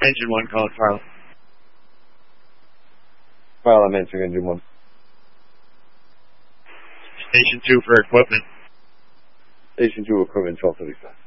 Engine 1 calling Farley. Well, I'm answering Engine 1. Station 2 for equipment. Station 2 equipment 1235.